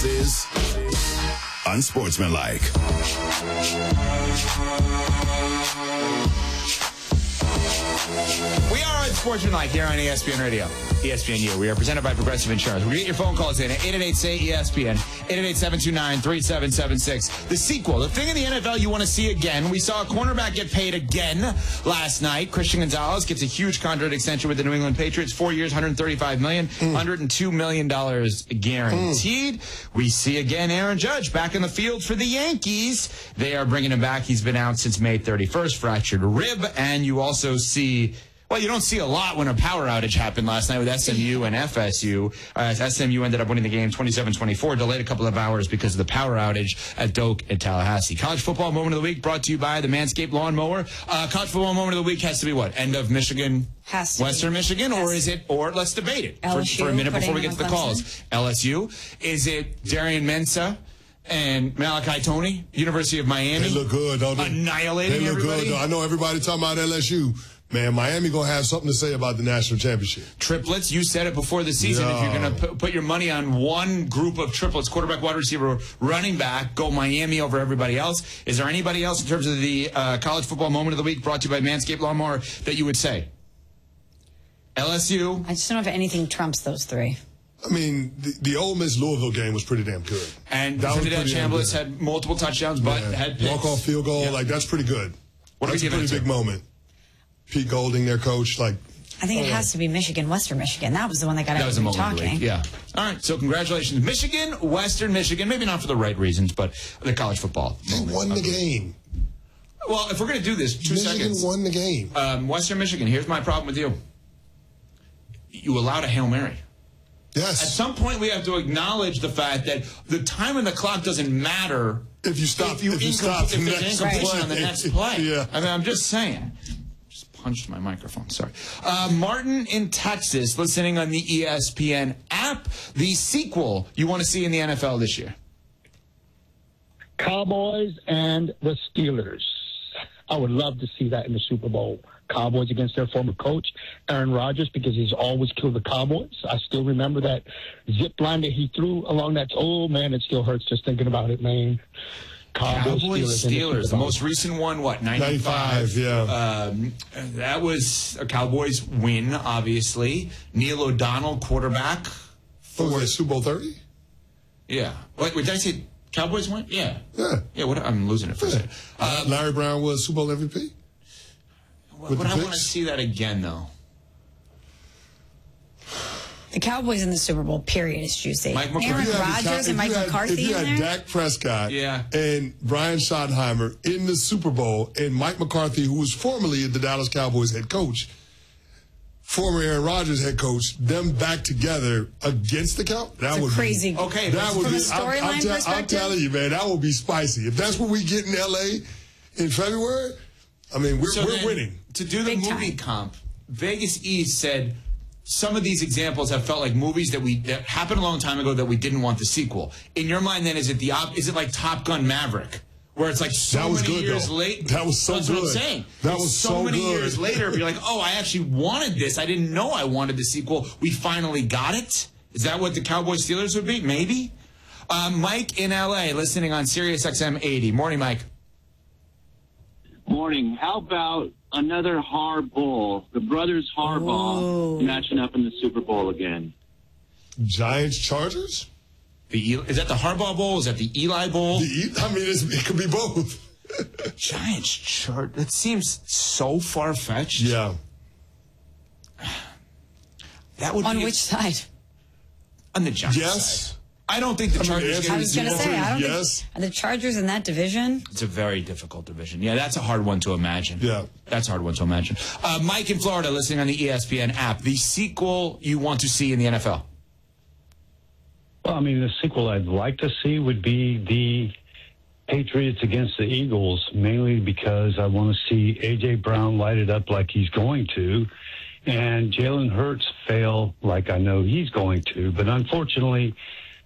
is Unsportsmanlike. We are Unsportsmanlike here on ESPN Radio. ESPNU. We are presented by Progressive Insurance. We'll get your phone calls in at 888-SAY-ESPN, 888-729-3776. The sequel, the thing in the NFL you want to see again. We saw a cornerback get paid again last night. Christian Gonzalez gets a huge contract extension with the New England Patriots. 4 years, $135 million, $102 million guaranteed. We see again Aaron Judge back in the field for the Yankees. They are bringing him back. He's been out since May 31st, fractured rib. And you also see... Well, you don't see a lot when a power outage happened last night with SMU and FSU. SMU ended up winning the game 27-24, delayed a couple of hours because of the power outage at Doak in Tallahassee. College football moment of the week brought to you by the Manscaped Lawnmower. College football moment of the week has to be what? End of Michigan, Western Michigan, or is it, or let's debate it for a minute before we get to the calls. LSU. Is it Darian Mensah and Malachi Toney, University of Miami? They look good, don't they? Annihilating They look everybody? good, though. I know everybody talking about LSU. Man, Miami going to have something to say about the national championship. Triplets, you said it before the season. Yeah. If you're going to put your money on one group of triplets, quarterback, wide receiver, running back, go Miami over everybody else. Is there anybody else in terms of the college football moment of the week brought to you by Manscaped Lawnmower that you would say? LSU. I just don't know if anything trumps those three. I mean, the Ole Miss Louisville game was pretty damn good. And Trinidad Chambliss had multiple touchdowns, but had picks. Walk-off field goal, like, that's pretty good. That's a pretty big moment. Pete Golding, their coach, like... I think it has to be Michigan, Western Michigan. That was the one that got everybody talking. Yeah. All right, so congratulations. Michigan, Western Michigan, maybe not for the right reasons, but the college football. They won the game. Well, if we're going to do this, Michigan won the game. Western Michigan, here's my problem with you. You allowed a Hail Mary. Yes. At some point, we have to acknowledge the fact that the time on the clock doesn't matter if you stop. If there's incompletion on the next play. Yeah. I mean, I'm just saying. Punched my microphone, sorry. Martin in Texas, listening on the ESPN app. The sequel you want to see in the NFL this year? Cowboys and the Steelers. I would love to see that in the Super Bowl. Cowboys against their former coach, Aaron Rodgers, because he's always killed the Cowboys. I still remember that zip line that he threw along that. Oh, man, it still hurts just thinking about it, man. Cowboys, Steelers. The most recent one, what, 95? Yeah. That was a Cowboys win, obviously. Neil O'Donnell, quarterback. For Super Bowl 30? Yeah. Wait, did I say Cowboys win? Yeah. Yeah. Yeah, I'm losing it for a second. Larry Brown was Super Bowl MVP? But I want to see that again, though. The Cowboys in the Super Bowl, period, is juicy. Aaron Rodgers and Mike McCarthy in there? If you had Dak Prescott and Brian Schottenheimer in the Super Bowl and Mike McCarthy, who was formerly the Dallas Cowboys head coach, former Aaron Rodgers head coach, them back together against the Cowboys, that would crazy. Be, okay, that would from be, a storyline perspective? I'm telling you, man, that would be spicy. If that's what we get in L.A. in February, I mean, we're winning. To do the movie comp, Vegas East said some of these examples have felt like movies that happened a long time ago that we didn't want the sequel. In your mind, then, is it like Top Gun Maverick, where it's like years late? That was so good. That's what I'm saying. That was so many good. years later. You're like, oh, I actually wanted this. I didn't know I wanted the sequel. We finally got it. Is that what the Cowboys Steelers would be? Maybe. Mike in L.A. listening on Sirius XM 80. Morning, Mike. Morning. How about another Harbaugh, the brothers Harbaugh, matching up in the Super Bowl again? Giants Chargers? Is that the Harbaugh Bowl? Is that the Eli Bowl? It could be both. Giants Chargers. That seems so far-fetched. Yeah. That would on be which side? On the Giants side. I don't think the Chargers. I was going to say, I don't think the Chargers in that division. It's a very difficult division. Yeah, that's a hard one to imagine. Yeah, that's a hard one to imagine. Mike in Florida, listening on the ESPN app. The sequel you want to see in the NFL? Well, I mean, the sequel I'd like to see would be the Patriots against the Eagles, mainly because I want to see A.J. Brown light it up like he's going to, and Jalen Hurts fail like I know he's going to. But unfortunately,